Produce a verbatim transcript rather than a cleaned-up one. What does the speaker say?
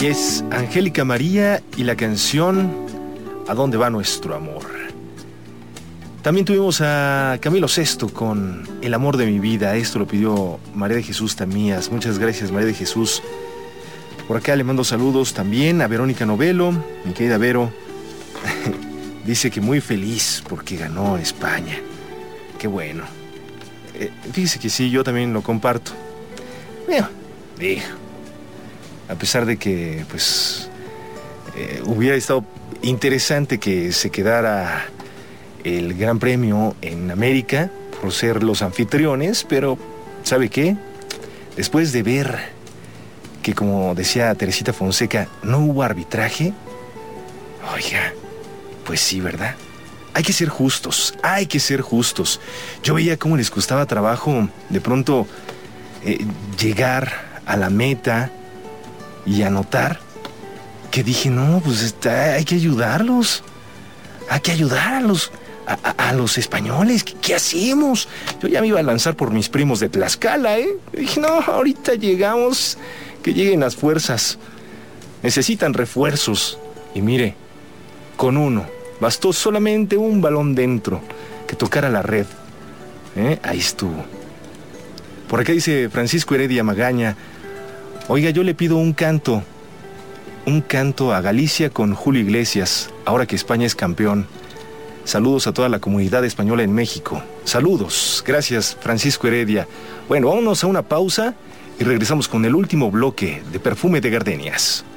Y es Angélica María y la canción ¿A dónde va nuestro amor? También tuvimos a Camilo Sesto con El amor de mi vida. Esto lo pidió María de Jesús Tamías. Muchas gracias, María de Jesús. Por acá le mando saludos también a Verónica Novelo, mi querida Vero. Dice que muy feliz porque ganó España. Qué bueno. Eh, fíjese que sí, yo también lo comparto. Bueno, digo, a pesar de que, pues, eh, hubiera estado interesante que se quedara el Gran Premio en América por ser los anfitriones, pero ¿sabe qué? Después de ver que, como decía Teresita Fonseca, no hubo arbitraje, oiga, pues sí, ¿verdad? Hay que ser justos, hay que ser justos. Yo veía cómo les costaba trabajo de pronto eh, llegar a la meta y anotar, que dije, no, pues está, hay que ayudarlos, hay que ayudar a los, a, a, a los españoles. ¿Qué, ¿Qué hacemos? Yo ya me iba a lanzar por mis primos de Tlaxcala, ¿eh? Dije, no, ahorita llegamos, que lleguen las fuerzas. Necesitan refuerzos. Y mire, con uno, bastó solamente un balón dentro, que tocara la red. ¿Eh? Ahí estuvo. Por acá dice Francisco Heredia Magaña, oiga, yo le pido un canto, un canto a Galicia con Julio Iglesias, ahora que España es campeón. Saludos a toda la comunidad española en México. Saludos, gracias Francisco Heredia. Bueno, vámonos a una pausa y regresamos con el último bloque de Perfume de Gardenias.